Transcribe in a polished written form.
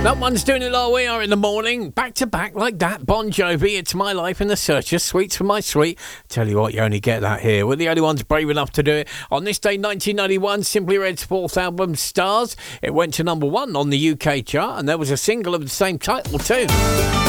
That one's doing it like we are in the morning. Back to back like that. Bon Jovi, It's My Life in the Searchers. Sweets for My Sweet. Tell you what, you only get that here. We're the only ones brave enough to do it. On this day, 1991, Simply Red's fourth album, Stars. It went to number 1 on the UK chart, and there was a single of the same title too.